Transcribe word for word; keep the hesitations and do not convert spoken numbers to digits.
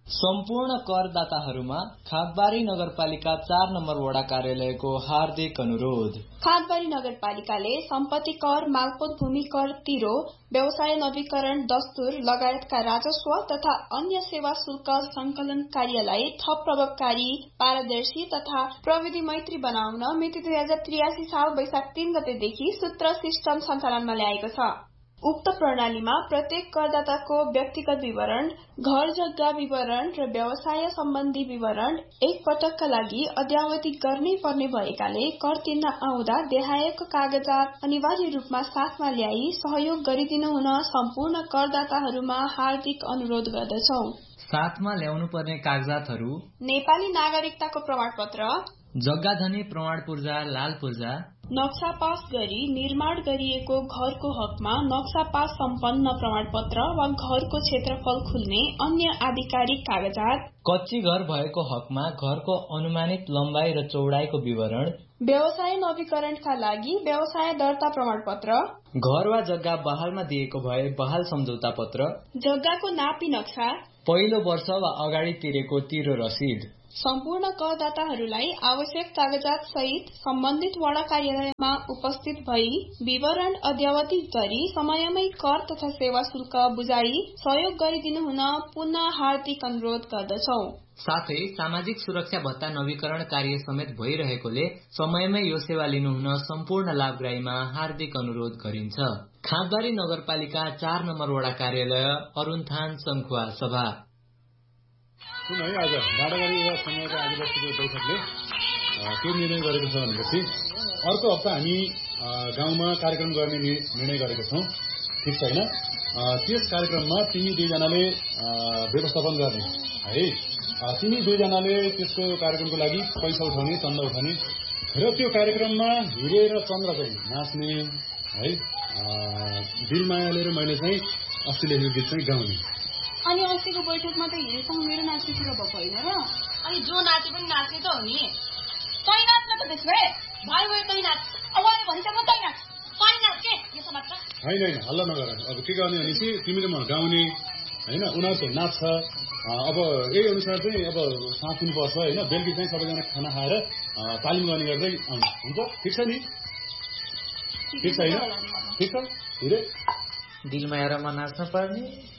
सम्पूर्ण करदाताहरूमा खादबारी नगरपालिका चार नम्बर वडा कार्यालयको हार्दिक अनुरोध। खादबारी नगरपालिकाले सम्पत्ति कर, मालपोत भूमि कर तिरो, व्यवसाय नवीकरण दस्तुर लगायतका राजस्व तथा अन्य सेवा शुल्क संकलन कार्यलाई थप प्रभावकारी, पारदर्शी तथा प्रविधि मैत्री बनाउन मिति दुई हजार त्रियासी साल वैशाख तीन गतेदेखि सूत्र सिस्टम सञ्चालनमा ल्याएको छ। उक्त प्रणालीमा प्रत्येक करदाताको व्यक्तिगत विवरण, घर जग्गा विवरण र व्यवसाय सम्बन्धी विवरण एक पटकका लागि अद्यावधि गर्नै पर्ने भएकाले कर तिर्न आउँदा देखाएको कागजात अनिवार्य रूपमा साथमा ल्याई सहयोग गरिदिनु हुन सम्पूर्ण करदाताहरूमा हार्दिक अनुरोध गर्दछौ। साथमा ल्याउनु पर्ने कागजातहरू: नेपाली नागरिकताको प्रमाणपत्र, जग्गा धनी प्रमाण पूर्जा लाल पूर्जा, नक्सा पास गरी निर्माण गरिएको घरको हकमा नक्सा पास सम्पन्न प्रमाणपत्र वा घरको क्षेत्रफल खुल्ने अन्य आधिकारिक कागजात, कच्ची घर भएको हकमा घरको अनुमानित लम्बाई र चौडाइको विवरण, व्यवसाय नवीकरणका लागि व्यवसाय दर्ता प्रमाणपत्र, घर वा जग्गा बहालमा दिएको भए बहाल सम्झौता पत्र, जग्गाको नापी नक्सा, पहिलो वर्ष वा अगाडि तिरेको तिरो रसिद। सम्पूर्ण करदाताहरूलाई आवश्यक कागजात सहित सम्बन्धित वडा कार्यालयमा उपस्थित भई विवरण अद्यावधि गरी समयमै कर तथा सेवा शुल्क बुझाई सहयोग गरिदिनु हुन पुनः हार्दिक अनुरोध गर्दछौ। साथै सामाजिक सुरक्षा भत्ता नवीकरण कार्य समेत भइरहेकोले समयमै यो सेवा लिनु हुन सम्पूर्ण लाभग्राहीमा हार्दिक अनुरोध गरिन्छ। खादबारी नगरपालिका चार नम्बर वडा कार्यालय, अरुणथान सङ्खुवा सभा। सुन है, आज बाडाबाडी एवं समूहको आज बसेको बैठकले के निर्णय गरेको छ भनेपछि अर्को हप्ता हामी गाउँमा कार्यक्रम गर्ने निर्णय गरेका छौँ। ठिक छैन? त्यस कार्यक्रममा तिमी दुईजनाले व्यवस्थापन गर्ने है। तिमी दुईजनाले त्यसको कार्यक्रमको लागि पैसा उठाउने, चन्दा उठाउने र त्यो कार्यक्रममा हिरे र चन्द्र चाहिँ नाच्ने है। दिलमायाले र मैले चाहिँ अस्ति लेखेको गीत चाहिँ गाउने। अनि अस्तिको बैठकमा त हिरेसँग मेरो नाच्ने कुरा भएको होइन र? अनि जो नाचे पनि नाच्ने त हो नि। तै नाच्न त त्यसो भए भाइ भयो, तै नाच। अब अहिले भनिसक्नु तै नाच, तै नाच के यसो मात्र होइन होइन, हल्ला नगर। अब के गर्ने भनेपछि तिमीले म गाउने होइन, उनीहरू चाहिँ नाच्छ। अब यही अनुसार चाहिँ अब साथ दिनुपर्छ होइन। बेलुकी चाहिँ सबैजना खाना खाएर तालिम गर्ने गर्दै आउनु हुन्छ। ठिक छ नि? ठिक छ होइन? ठिक छ हिरे? दिलमाया र म नाच्न पर्ने।